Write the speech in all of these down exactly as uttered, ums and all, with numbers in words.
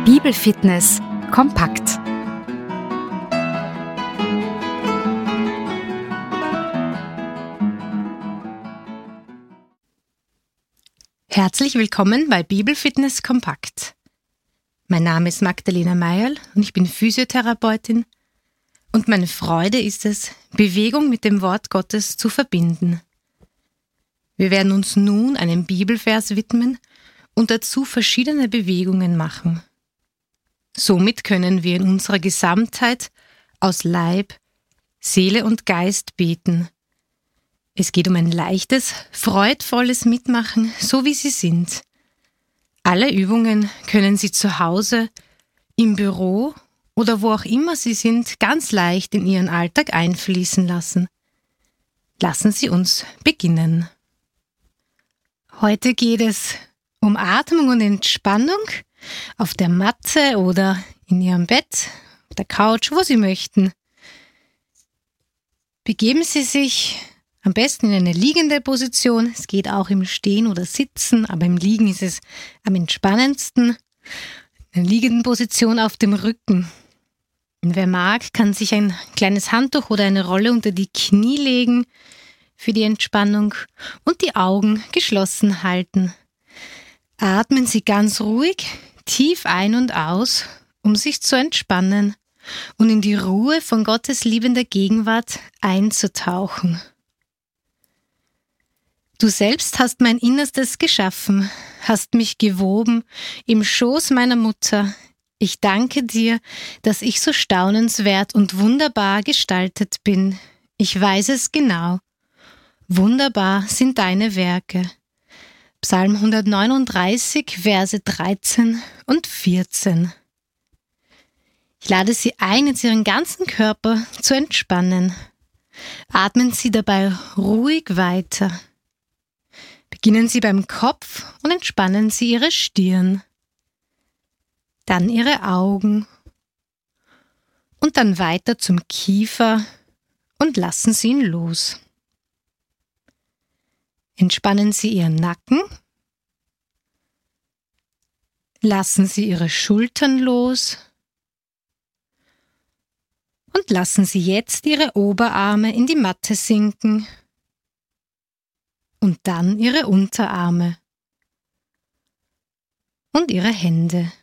Bibelfitness kompakt. Herzlich willkommen bei Bibelfitness kompakt. Mein Name ist Magdalena Meierl und ich bin Physiotherapeutin und meine Freude ist es, Bewegung mit dem Wort Gottes zu verbinden. Wir werden uns nun einem Bibelvers widmen und dazu verschiedene Bewegungen machen. Somit können wir in unserer Gesamtheit aus Leib, Seele und Geist beten. Es geht um ein leichtes, freudvolles Mitmachen, so wie Sie sind. Alle Übungen können Sie zu Hause, im Büro oder wo auch immer Sie sind, ganz leicht in Ihren Alltag einfließen lassen. Lassen Sie uns beginnen. Heute geht es um Atmung und Entspannung auf der Matte oder in Ihrem Bett, auf der Couch, wo Sie möchten. Begeben Sie sich am besten in eine liegende Position. Es geht auch im Stehen oder Sitzen, aber im Liegen ist es am entspannendsten. In einer liegenden Position auf dem Rücken. Und wer mag, kann sich ein kleines Handtuch oder eine Rolle unter die Knie legen für die Entspannung und die Augen geschlossen halten. Atmen Sie ganz ruhig, tief ein und aus, um sich zu entspannen und in die Ruhe von Gottes liebender Gegenwart einzutauchen. Du selbst hast mein Innerstes geschaffen, hast mich gewoben im Schoß meiner Mutter. Ich danke dir, dass ich so staunenswert und wunderbar gestaltet bin. Ich weiß es genau. Wunderbar sind deine Werke. Psalm hundertneununddreißig, Verse dreizehn und vierzehn. Ich lade Sie ein, jetzt Ihren ganzen Körper zu entspannen. Atmen Sie dabei ruhig weiter. Beginnen Sie beim Kopf und entspannen Sie Ihre Stirn. Dann Ihre Augen. Und dann weiter zum Kiefer und lassen Sie ihn los. Entspannen Sie Ihren Nacken. Lassen Sie Ihre Schultern los. Und lassen Sie jetzt Ihre Oberarme in die Matte sinken. Und dann Ihre Unterarme. Und Ihre Hände.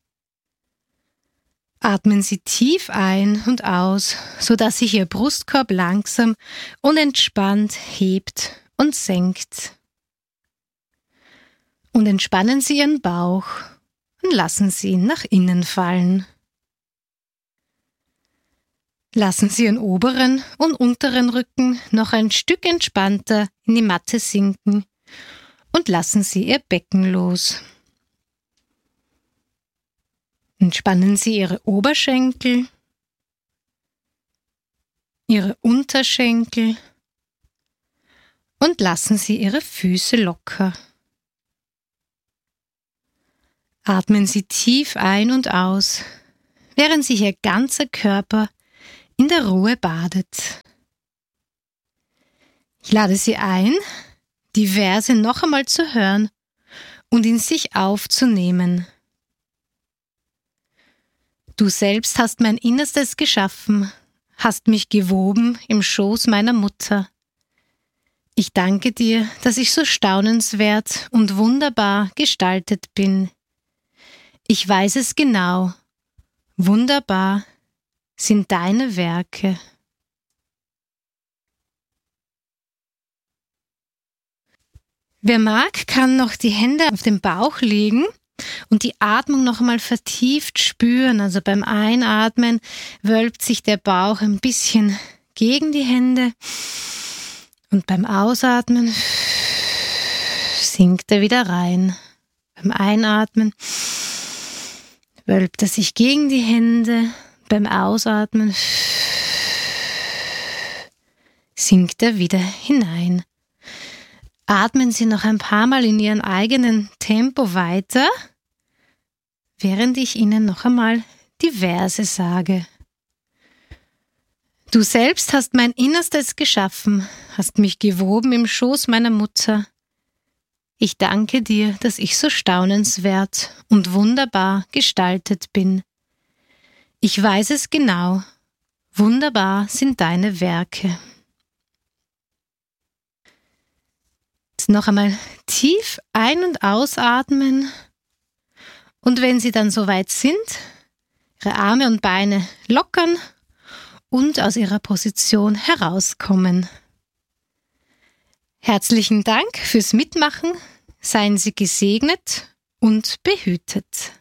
Atmen Sie tief ein und aus, sodass sich Ihr Brustkorb langsam und entspannt hebt und senkt. Und entspannen Sie Ihren Bauch und lassen Sie ihn nach innen fallen. Lassen Sie Ihren oberen und unteren Rücken noch ein Stück entspannter in die Matte sinken und lassen Sie Ihr Becken los. Entspannen Sie Ihre Oberschenkel, Ihre Unterschenkel und lassen Sie Ihre Füße locker. Atmen Sie tief ein und aus, während sich Ihr ganzer Körper in der Ruhe badet. Ich lade Sie ein, die Verse noch einmal zu hören und in sich aufzunehmen. Du selbst hast mein Innerstes geschaffen, hast mich gewoben im Schoß meiner Mutter. Ich danke dir, dass ich so staunenswert und wunderbar gestaltet bin. Ich weiß es genau. Wunderbar sind deine Werke. Wer mag, kann noch die Hände auf den Bauch legen und die Atmung noch einmal vertieft spüren. Also beim Einatmen wölbt sich der Bauch ein bisschen gegen die Hände und beim Ausatmen sinkt er wieder rein. Beim Einatmen wölbt er sich gegen die Hände, beim Ausatmen sinkt er wieder hinein. Atmen Sie noch ein paar Mal in Ihrem eigenen Tempo weiter, während ich Ihnen noch einmal die Verse sage. Du selbst hast mein Innerstes geschaffen, hast mich gewoben im Schoß meiner Mutter. Ich danke dir, dass ich so staunenswert und wunderbar gestaltet bin. Ich weiß es genau. Wunderbar sind deine Werke. Jetzt noch einmal tief ein- und ausatmen. Und wenn Sie dann soweit sind, Ihre Arme und Beine lockern und aus Ihrer Position herauskommen. Herzlichen Dank fürs Mitmachen. Seien Sie gesegnet und behütet.